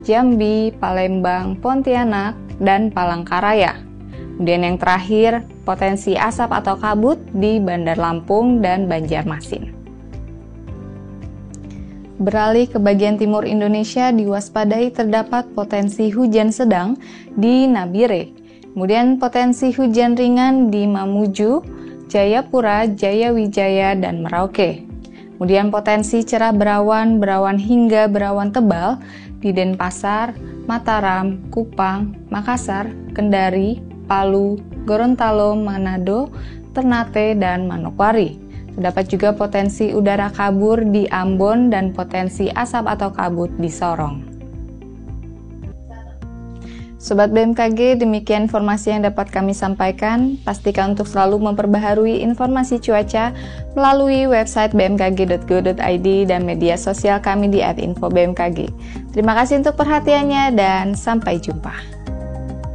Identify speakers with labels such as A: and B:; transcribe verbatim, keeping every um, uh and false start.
A: Jambi, Palembang, Pontianak, dan Palangkaraya. Kemudian yang terakhir, potensi asap atau kabut di Bandar Lampung dan Banjarmasin. Beralih ke bagian timur Indonesia, diwaspadai terdapat potensi hujan sedang di Nabire. Kemudian potensi hujan ringan di Mamuju, Jayapura, Jayawijaya, dan Merauke. Kemudian potensi cerah berawan, berawan hingga berawan tebal di Denpasar, Mataram, Kupang, Makassar, Kendari, Palu, Gorontalo, Manado, Ternate, dan Manokwari. Terdapat juga potensi udara kabur di Ambon dan potensi asap atau kabut di Sorong. Sobat B M K G, demikian informasi yang dapat kami sampaikan. Pastikan untuk selalu memperbaharui informasi cuaca melalui website b m k g dot go dot i d dan media sosial kami di at info b m k g. Terima kasih untuk perhatiannya dan sampai jumpa.